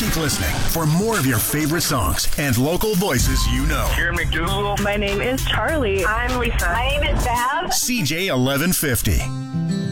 Keep listening for more of your favorite songs and local voices you know. Kieran McDougal. My name is Charlie. I'm Lisa. My name is Bev. CJ 1150.